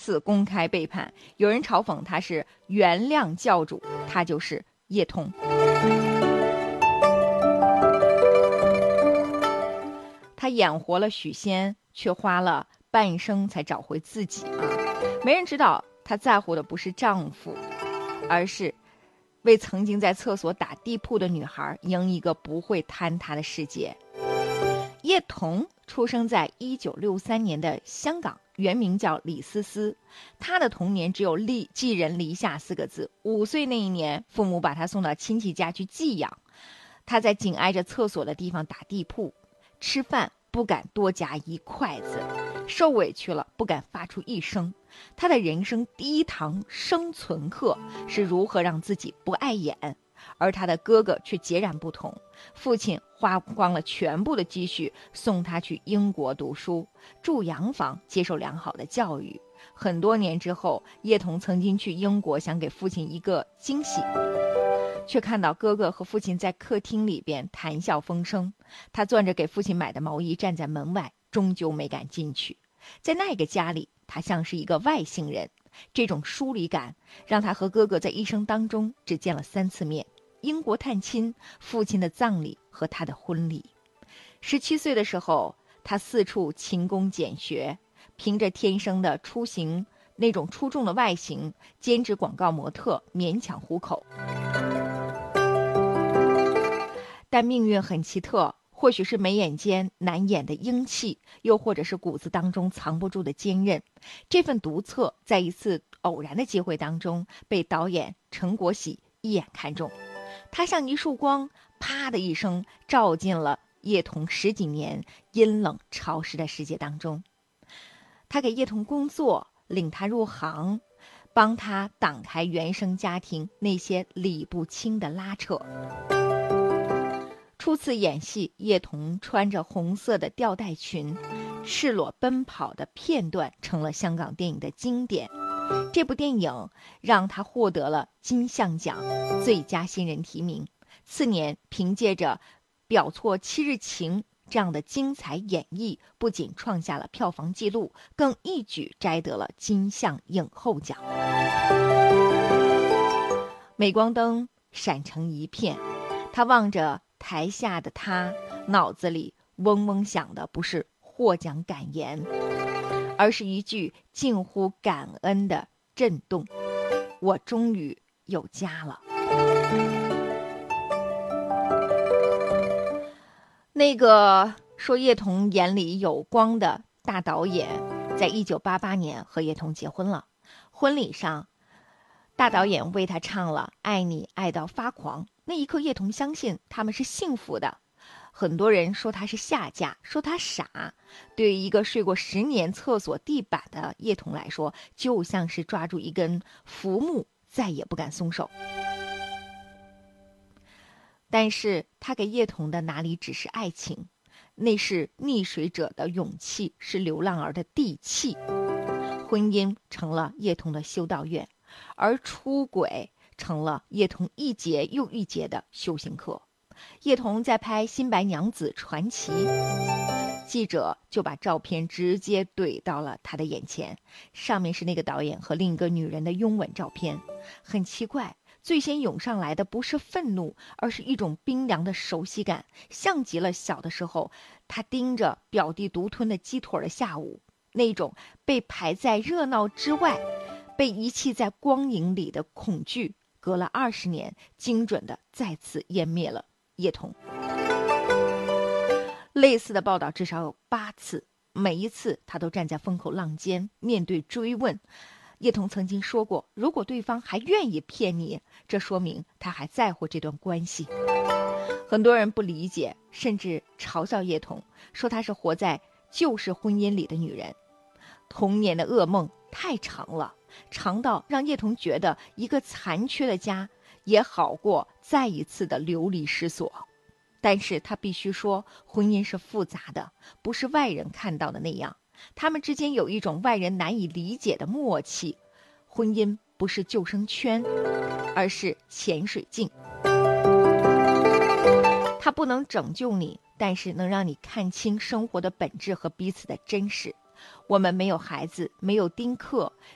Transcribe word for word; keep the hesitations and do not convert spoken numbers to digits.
次公开背叛，有人嘲讽他是原谅教主，他就是叶童。他演活了许仙，却花了半生才找回自己啊！没人知道他在乎的不是丈夫，而是为曾经在厕所打地铺的女孩赢一个不会坍塌的世界。叶童出生在一九六三年的香港，原名叫李思思。她的童年只有离寄人篱下四个字。五岁那一年，父母把她送到亲戚家去寄养。她在紧挨着厕所的地方打地铺，吃饭不敢多夹一筷子，受委屈了不敢发出一声。她的人生第一堂生存课是如何让自己不碍眼。而他的哥哥却截然不同，父亲花光了全部的积蓄送他去英国读书，住洋房，接受良好的教育。很多年之后，叶童曾经去英国，想给父亲一个惊喜，却看到哥哥和父亲在客厅里边谈笑风生。他攥着给父亲买的毛衣站在门外，终究没敢进去。在那个家里，他像是一个外星人。这种疏离感让他和哥哥在一生当中只见了三次面：英国探亲、父亲的葬礼和他的婚礼。十七岁的时候，他四处勤工俭学，凭着天生的出行那种出众的外形，兼职广告模特，勉强糊口。但命运很奇特，或许是眉眼间难掩的英气，又或者是骨子当中藏不住的坚韧。这份独特在一次偶然的机会当中被导演陈国喜一眼看中，他像一束光，啪的一声照进了叶童十几年阴冷潮湿的世界当中。他给叶童工作，领他入行，帮他挡开原生家庭那些理不清的拉扯。初次演戏，叶童穿着红色的吊带裙，赤裸奔跑的片段成了香港电影的经典。这部电影让他获得了金像奖最佳新人提名。次年，凭借着《表错七日情》这样的精彩演绎，不仅创下了票房纪录，更一举摘得了金像影后奖。镁光灯闪成一片，他望着台下的他，脑子里嗡嗡响的不是获奖感言，而是一句近乎感恩的震动：我终于有家了。那个说叶童眼里有光的大导演，在一九八八年和叶童结婚了。婚礼上，大导演为他唱了《爱你爱到发狂》，那一刻叶童相信他们是幸福的。很多人说他是下嫁，说他傻。对于一个睡过十年厕所地板的叶童来说，就像是抓住一根浮木，再也不敢松手。但是他给叶童的哪里只是爱情，那是溺水者的勇气，是流浪儿的地气。婚姻成了叶童的修道院，而出轨成了叶童一节又一节的修行课。叶童在拍《新白娘子传奇》，记者就把照片直接怼到了他的眼前，上面是那个导演和另一个女人的拥吻照片。很奇怪，最先涌上来的不是愤怒，而是一种冰凉的熟悉感，像极了小的时候他盯着表弟独吞的鸡腿的下午，那种被排在热闹之外，被遗弃在光影里的恐惧，隔了二十年，精准的再次湮灭了叶童。类似的报道至少有八次，每一次他都站在风口浪尖，面对追问。叶童曾经说过，如果对方还愿意骗你，这说明他还在乎这段关系。很多人不理解，甚至嘲笑叶童，说她是活在旧式婚姻里的女人。童年的噩梦太长了，长到让叶童觉得一个残缺的家也好过再一次的流离失所。但是他必须说，婚姻是复杂的，不是外人看到的那样。他们之间有一种外人难以理解的默契。婚姻不是救生圈，而是潜水镜。它不能拯救你，但是能让你看清生活的本质和彼此的真实。我们没有孩子，没有丁克，